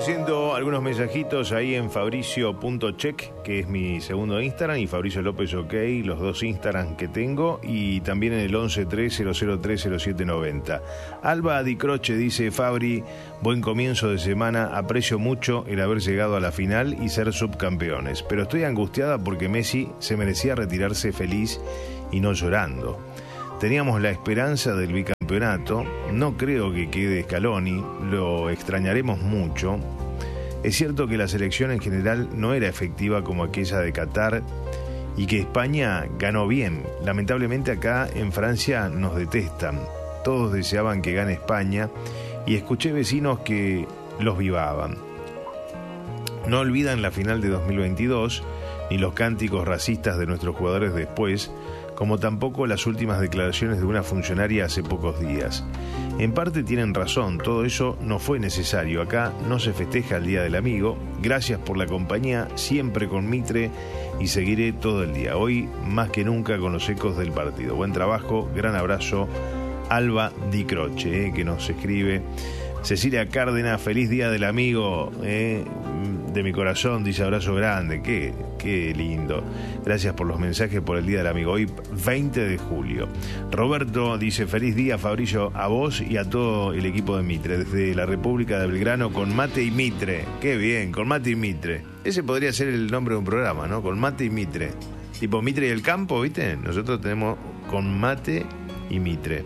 leyendo algunos mensajitos ahí en fabricio.check, que es mi segundo Instagram, y Fabricio López OK, los dos Instagram que tengo, y también en el 1130030790. Alba Di Croce dice: Fabri, buen comienzo de semana, aprecio mucho el haber llegado a la final y ser subcampeones, pero estoy angustiada porque Messi se merecía retirarse feliz y no llorando. Teníamos la esperanza del bicampeonato, no creo que quede Scaloni, lo extrañaremos mucho. Es cierto que la selección en general no era efectiva como aquella de Qatar y que España ganó bien. Lamentablemente acá en Francia nos detestan, todos deseaban que gane España y escuché vecinos que los vivaban. No olvidan la final de 2022 ni los cánticos racistas de nuestros jugadores después, como tampoco las últimas declaraciones de una funcionaria hace pocos días. En parte tienen razón, todo eso no fue necesario. Acá no se festeja el Día del Amigo. Gracias por la compañía, siempre con Mitre, y seguiré todo el día. Hoy más que nunca con los ecos del partido. Buen trabajo, gran abrazo. Alba Di Croce, que nos escribe. Cecilia Cárdenas, feliz Día del Amigo, de mi corazón, dice abrazo grande, qué lindo. Gracias por los mensajes por el Día del Amigo, hoy 20 de julio. Roberto dice: feliz día, Fabricio, a vos y a todo el equipo de Mitre, desde la República de Belgrano, con mate y Mitre. Qué bien, con mate y Mitre. Ese podría ser el nombre de un programa, ¿no? Con mate y Mitre. Tipo Mitre y el campo, ¿viste? Nosotros tenemos con mate y Mitre.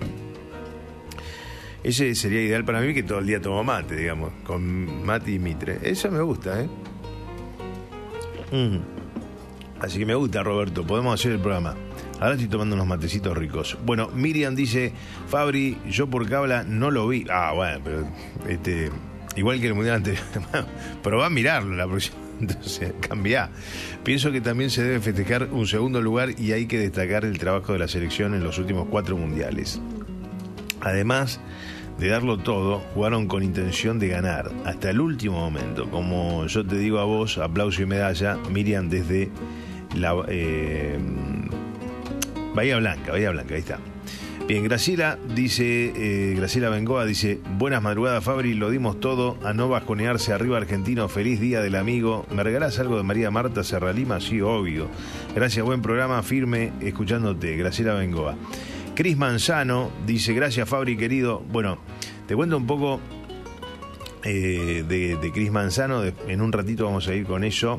Ese sería ideal para mí, que todo el día tomo mate, digamos, con mate y Mitre. Eso me gusta, ¿eh? Así que me gusta, Roberto, podemos hacer el programa. Ahora estoy tomando unos matecitos ricos. Bueno, Miriam dice: Fabri, yo por Cabla no lo vi. Ah, bueno, pero igual que el mundial anterior. Pero va a mirarlo la próxima. Entonces, cambia. Pienso que también se debe festejar un segundo lugar y hay que destacar el trabajo de la selección en los últimos 4 mundiales. Además de darlo todo, jugaron con intención de ganar hasta el último momento. Como yo te digo a vos, aplauso y medalla, Miriam, desde la Bahía Blanca, ahí está. Bien, Graciela dice, Graciela Bengoa dice: buenas madrugadas, Fabri, lo dimos todo, a no bajonearse, arriba argentino, feliz Día del Amigo. ¿Me regalás algo de María Marta Serralima? Sí, obvio. Gracias, buen programa, firme, escuchándote, Graciela Bengoa. Cris Manzano dice: gracias, Fabri, querido. Bueno, te cuento un poco de Cris Manzano, en un ratito vamos a ir con eso.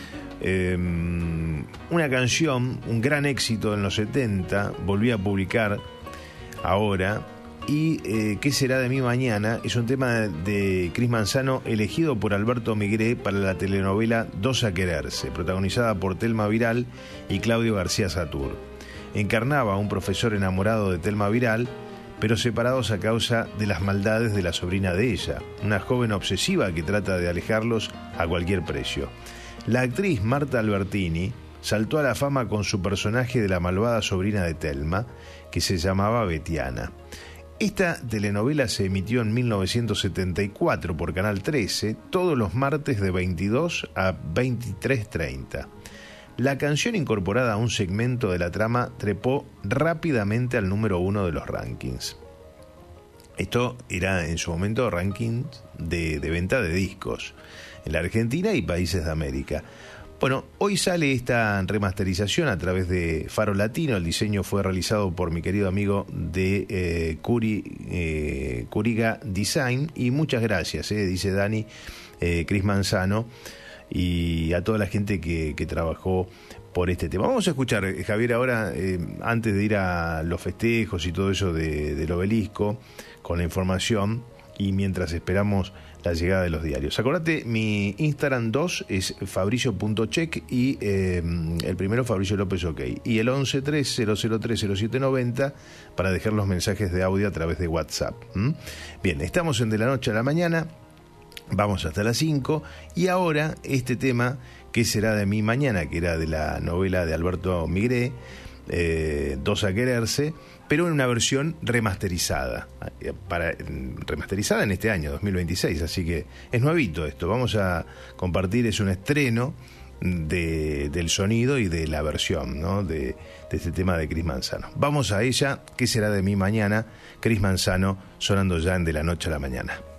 Una canción, un gran éxito en los 70, volví a publicar ahora, y ¿qué será de mí mañana? Es un tema de Cris Manzano elegido por Alberto Migré para la telenovela Dos a quererse, protagonizada por Telma Viral y Claudio García Satur. Encarnaba a un profesor enamorado de Telma Viral, pero separados a causa de las maldades de la sobrina de ella, una joven obsesiva que trata de alejarlos a cualquier precio. La actriz Marta Albertini saltó a la fama con su personaje de la malvada sobrina de Telma, que se llamaba Betiana. Esta telenovela se emitió en 1974 por Canal 13, todos los martes de 22 a 23:30. La canción incorporada a un segmento de la trama trepó rápidamente al número 1 de los rankings. Esto era en su momento rankings de venta de discos en la Argentina y países de América. Bueno, hoy sale esta remasterización a través de Faro Latino. El diseño fue realizado por mi querido amigo de Curiga Design. Y muchas gracias, dice Dani, Cris Manzano, y a toda la gente que trabajó por este tema. Vamos a escuchar, Javier, ahora, antes de ir a los festejos y todo eso del Obelisco, con la información, y mientras esperamos la llegada de los diarios. Acordate, mi Instagram 2 es fabricio.check y el primero Fabricio López OK. Y el 1130030790 para dejar los mensajes de audio a través de WhatsApp. Bien, estamos en De la Noche a la Mañana. Vamos hasta las 5 y ahora este tema, ¿Qué será de mí mañana?, que era de la novela de Alberto Migré, Dos a quererse, pero en una versión remasterizada, remasterizada en este año 2026, así que es nuevito esto. Vamos a compartir, es un estreno del sonido y de la versión, ¿no?, de este tema de Cris Manzano. Vamos a ella, ¿Qué será de mí mañana?, Cris Manzano, sonando ya en De la Noche a la Mañana.